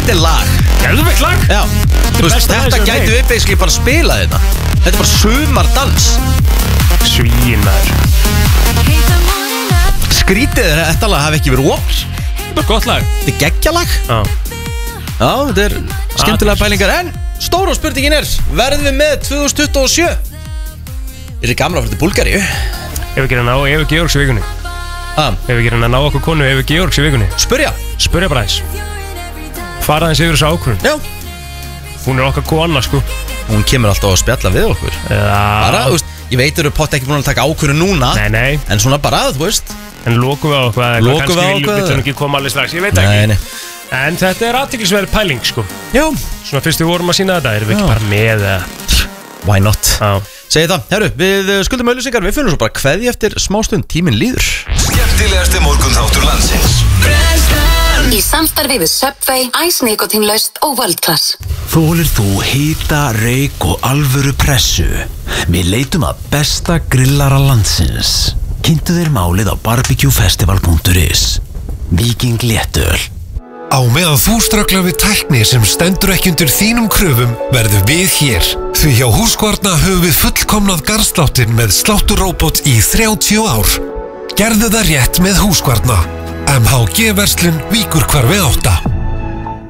Þetta lag Geðveikt lag? Já, þú veist, þetta gætu við basically bara spila þetta. Þetta er bara sumardans. Svínar. Skrítið er þetta lag hafi ekki verið ofar. Þetta er gott lag. Þetta er geggjalag. Já, þetta er skemmtilega pælingar. En stóra spurningin er, verðum við með 2027? Er þið gamla að fara til Búlgaríu? Ef við gerum ná Evu Georgs í vikunni. Ef við gerum ná okkur konu Evu Georgs í vikunni. Spurja bara eins. Fara aðeins yfir þessu ákvörðun. Já. Hún er okkar kona, sko. Hún kemur alltaf að spjalla við okkur. Bara, þú veist, ég veit að þú pott ekki búin að taka ákvörðun núna. Nei. En svona bara, þú veist. En lokum við á okkur. Lokum við á okkur. Kannski við ekki koma allir strax, ég veit ekki. Nei. En þetta er athyglisverð pæling, sko. Já. Svona fyrst við vorum að sína þetta, erum við ekki bara með það? Why not? Segði það, herru, við skuldum auðlýsingar. Við finnum svo bara kveðja eftir smástund, tíminn líður. Skemmtilegasti morgunþáttur landsins. Í samstarfi við Subway, Ice Nikotinlaust og World Class. Þolir þú hita, reik og alvöru pressu? Við leitum að besta grillara landsins. Kynntu þér málið á barbecuefestival.is. Viking léttöl. Á meðan þú strögglar við tækni sem stendur ekki undir þínum kröfum verður við hér. Því hjá Húskvarna höfum við fullkomnað garðsláttin með slátturróbot í 30 ár. Gerðu það rétt með Húskvarna. MHG verslun Víkurhvarfi 8.